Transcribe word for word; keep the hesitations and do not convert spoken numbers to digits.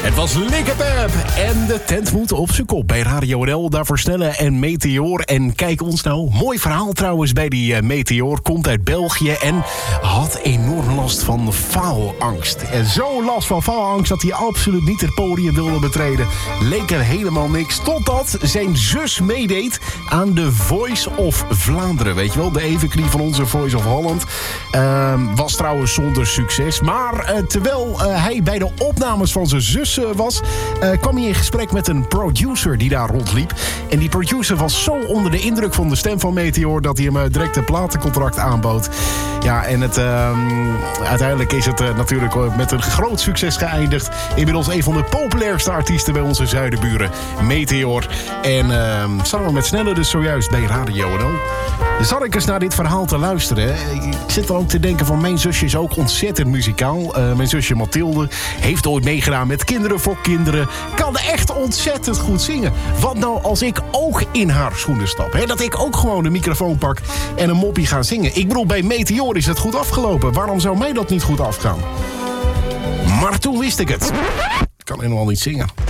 Het was Likkepep en de tent moet op zijn kop bij Radio N L. Daarvoor Snelle en Meteor. En kijk ons nou. Mooi verhaal trouwens bij die uh, Meteor. Komt uit België en had enorm last van faalangst. En zo last van faalangst dat hij absoluut niet het podium wilde betreden. Leek er helemaal niks. Totdat zijn zus meedeed aan de Voice of Vlaanderen. Weet je wel, de evenknie van onze Voice of Holland. Uh, was trouwens zonder succes. Maar uh, terwijl uh, hij bij de opnames van zijn zus uh, was... Uh, kwam hij in gesprek met een producer die daar rondliep. En die producer was zo onder de indruk van de stem van Meteor... dat hij hem uh, direct een platencontract aanbood. Ja, en het, uh, uiteindelijk is het uh, natuurlijk uh, met een groot succes geëindigd. Inmiddels een van de populairste artiesten bij onze zuidenburen, Meteor. En uh, samen met Snelle dus zojuist bij Radio N L. Zat ik eens naar dit verhaal te luisteren. Ik zit dan ook te denken van mijn zusje is ook ontzettend muzikaal. Uh, mijn zusje Mathilde heeft ooit meegedaan met Kinderen voor Kinderen. Kan echt ontzettend goed zingen. Wat nou als ik ook in haar schoenen stap? Hè? Dat ik ook gewoon de microfoon pak en een moppie ga zingen. Ik bedoel, bij Meteor is het goed afgelopen. Waarom zou mij dat niet goed afgaan? Maar toen wist ik het. Ik kan helemaal niet zingen.